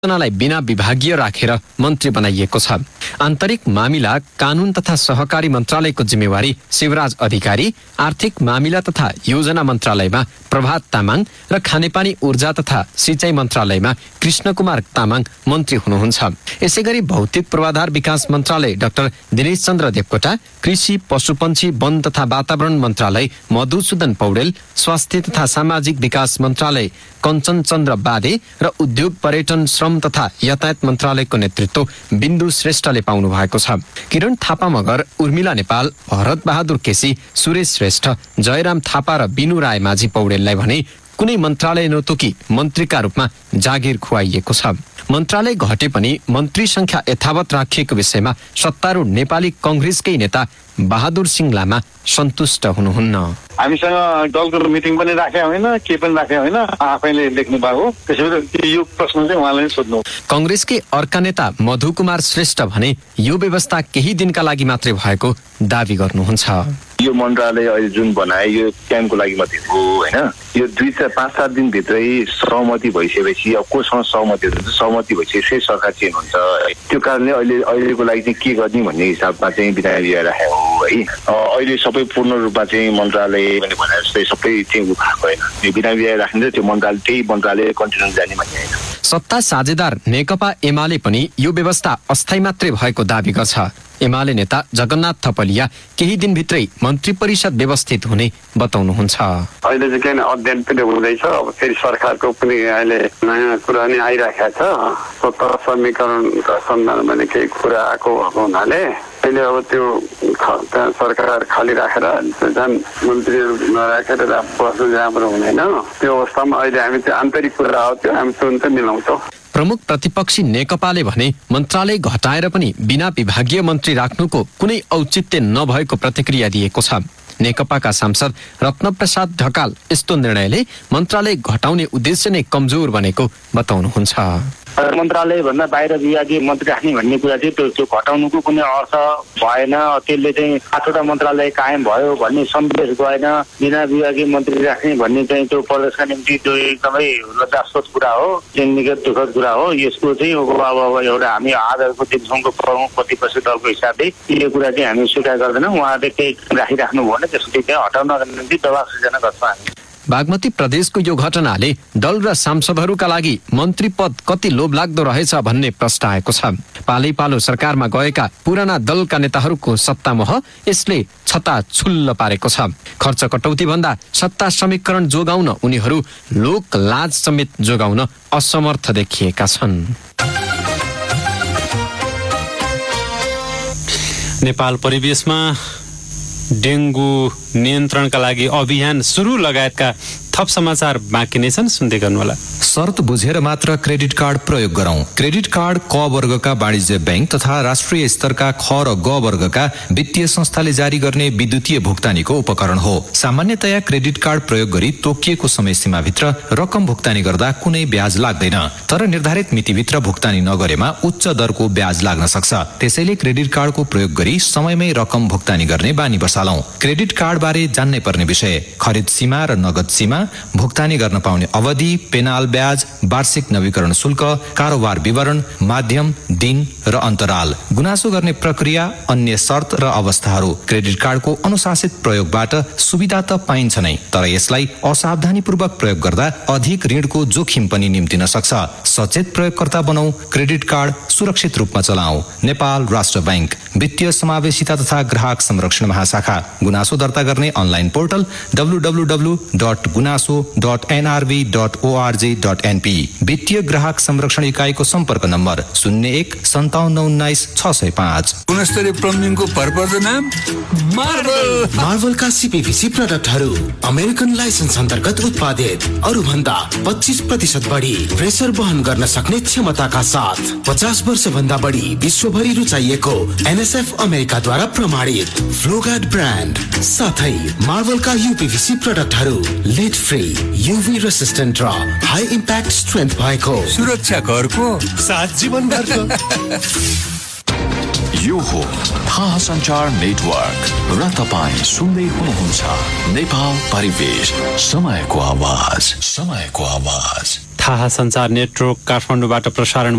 जनालाई बिना विभागीय राखेर मन्त्री बनाइएको छ। आन्तरिक मामिला, कानून तथा सहकारी मन्त्रालयको जिम्मेवारी शिवराज अधिकारी, आर्थिक मामिला तथा योजना मन्त्रालयमा प्रभात तामाङ र खानेपानी ऊर्जा तथा सिंचाई मन्त्रालयमा कृष्णकुमार तामाङ मन्त्री हुनुहुन्छ। यसैगरी भौतिक पूर्वाधार विकास मन्त्रालय डाक्टर दिनेश चन्द्र देवकोटा, कृषि पशुपन्छी वन तथा वातावरण मन्त्रालय मधुसूदन पौडेल, स्वास्थ्य तथा सामाजिक विकास मन्त्रालय कञ्चन चन्द्र बादे र उद्योग पर्यटन श्रम तथा यातायात मन्त्रालयको नेतृत्व बिन्दु श्रेष्ठले पाउनु भएको छ। किरण थापा मगर, उर्मिला नेपाल, भरत बहादुर केसी, सुरेश श्रेष्ठ, जयराम थापा र बिनु राय माझी पौडेललाई भने कुनै मन्त्रालय नतोकी मन्त्रीका रूपमा जागिर खुवाइएको छ। मन्त्रालय घटे पनि मन्त्री संख्या यथावत राखिएको विषयमा सत्तारूढ नेपाली कांग्रेसकै नेता बहादुर सिंह लामा सन्तुष्ट हुनुहुन्न। हामीसँग दलको मिटिङ पनि राखेको होइन, के पनि राखेको होइन, आफैले लेख्नु भएको। त्यसैले यो प्रश्न चाहिँ उहाँले सोध्नु। कांग्रेसकै अर्का नेता मधु कुमार श्रेष्ठ भने यो व्यवस्था केही दिनका लागि मात्रै भएको दावी गर्नुहुन्छ। यो मन्त्रालय अहिले जुन बनाए यो क्याम्पको लागि मात्रै हो होइन। यो 5-7 दिनभित्रै सहमति भइसकेपछि अब कोसँग सहमति हुन्छ, सहमति भइसकेपछि सरकार चेन्ज हुन्छ। त्यो कारणले अहिलेको लागि चाहिँ के गर्ने भन्ने हिसाबमा चाहिँ बिना राखेको हो है। अहिले सबै पूर्ण रूपमा चाहिँ मन्त्रालय भने जस्तै सबै चाहिँ भएको होइन। यो बिना राख्ने त्यो मन्त्रालय त्यही मन्त्रालय कन्टिन्यू जाने भन्ने होइन। सत्ता साझेदार नेकपा एमाले पनि यो व्यवस्था अस्थायी मात्रै भएको दावी गर्छ। एमाले नेता जगन्नाथ थपलिया केही दिनभित्रै मन्त्री परिषद व्यवस्थित हुने बताउनुहुन्छ। अहिले चाहिँ किन अध्ययन पनि हुँदैछ, अब फेरि सरकारको पनि अहिले नयाँ कुरा नै आइरहेको छ। स्वतः समीकरणका सन्धानमा पनि केही कुरा आएको भएको हुनाले अहिले अब त्यो सरकार खाली राखेर झन् मन्त्रीहरू नराखेर बस्नु राम्रो हुँदैन। त्यो अवस्थामा अहिले हामी चाहिँ आन्तरिक कुरा हो, त्यो हामी तुरन्त मिलाउँछौँ। प्रमुख प्रतिपक्षी नेकपाले भने मन्त्रालय घटाएर पनि बिना विभागीय मन्त्री राख्नुको कुनै औचित्य नभएको प्रतिक्रिया दिएको छ। नेकपाका सांसद रत्नप्रसाद ढकाल यस्तो निर्णयले मन्त्रालय घटाउने उद्देश्य नै कमजोर बनेको बताउनुहुन्छ। मन्त्रालय भन्दा बाहिर विभागीय मन्त्री राख्ने भन्ने कुरा चाहिँ त्यो घटाउनुको कुनै अर्थ भएन। त्यसले चाहिँ 8वटा मन्त्रालय कायम भयो भन्ने सन्देश गएन। बिना विभागीय मन्त्री राख्ने भन्ने चाहिँ त्यो प्रदेशका निम्ति त्यो एकदमै लज्जास्पद कुरा हो, निकै दुःखद कुरा हो। यसको चाहिँ अब एउटा हामी आजको दिनसम्मको प्रमुख प्रतिपक्षी दलको हिसाबले यो कुरा चाहिँ हामी स्वीकार गर्दैनौँ। उहाँले केही राखिराख्नु भयो भने त्यसको चाहिँ हटाउनका निम्ति दबाब सृजना गर्छौँ हामी। बागमती प्रदेशको यो घटनाले दल र सांसदहरूका लागि मन्त्री पद कति लोभलाग्दो रहेछ भन्ने प्रश्न आएको छ। पालै पालो सरकारमा गएका पुराना दलका नेताहरूको सत्तामोह यसले छताछुल्ल पारेको छ। खर्च कटौती भन्दा सत्ता समीकरण जोगाउन उनीहरू लोक लाज समेत जोगाउन असमर्थ देखिएका छन्। नेपाल परिवेशमा डेङ्गु नियन्त्रणका लागि अभियान सुरु लगायतका थप समाचार बाँकी नै छन्, सुन्दै गर्नुहोला। शर्त बुझेर मात्र क्रेडिट कार्ड प्रयोग गरौं। क्रेडिट कार्ड क वर्गका वाणिज्य बैंक तथा राष्ट्रिय स्तरका ख र ग वर्गका वित्तीय संस्थाले जारी गर्ने विद्युतीय भुक्तानीको उपकरण हो। सामान्यतया क्रेडिट कार्ड प्रयोग गरी तोकिएको समय सीमाभित्र रकम भुक्तानी गर्दा कुनै ब्याज लाग्दैन, तर निर्धारित मितिभित्र भुक्तानी नगरेमा उच्च दरको ब्याज लाग्न सक्छ। त्यसैले क्रेडिट कार्डको प्रयोग गरी समयमै रकम भुक्तानी गर्ने बानी बसालौं। क्रेडिट कार्ड बारे जान्नै पर्ने विषय: खरिद सीमा र नगद सीमा, भुक्तानी गर्न पाउने अवधि, पेनाल ब्याज, वार्षिक नवीकरण शुल्क, कारोबार विवरण, माध्यम, दिन र अन्तराल, गुनासो गर्ने प्रक्रिया, अन्य शर्त र अवस्थाहरू। क्रेडिट कार्डको अनुशासित प्रयोगबाट सुविधा त पाइन्छ नै, तर यसलाई असावधानीपूर्वक प्रयोग गर्दा अधिक ऋणको जोखिम पनि निम्तिन सक्छ। सचेत प्रयोगकर्ता बनौ, क्रेडिट कार्ड सुरक्षित रूपमा चलाऊ। नेपाल राष्ट्र बैंक, वित्तीय समावेशिता तथा ग्राहक संरक्षण महाशाखा। गुनासो दर्ता गर्ने अनलाइन पोर्टल www.gunaso.nrv.org.np। वित्तीय ग्राहक संरक्षण इकाइको सम्पर्क नम्बर 01-5719-605। गुणस्तरीय प्लम्बिङको भरपर्दो नाम मार्वलका सीपीवीसी प्रडक्टहरू अमेरिकन लाइसेन्स अन्तर्गत उत्पादित, अरू भन्दा 25% बढी प्रेसर वहन गर्न सक्ने क्षमताका साथ 50 वर्ष भन्दा बढी विश्वभरि रुचाइएको एनएसएफ अमेरिकाद्वारा प्रमाणित फ्लोगार्ड ब्रान्ड साथै मार्वलका यूपीवीसी प्रडक्टहरू लेड फ्री, यूभी रेसिस्टेन्ट र हाई इम्प्याक्ट स्ट्रेन्थ भएको सुरक्षा घरको साथ जीवनभरको। यो हो थाहा सञ्चार नेटवर्क र तपाईँ सुन्दै हुनुहुन्छ नेपाल परिवेश, समयको आवाज। थाहा सञ्चार नेटवर्क काठमाडौँबाट प्रसारण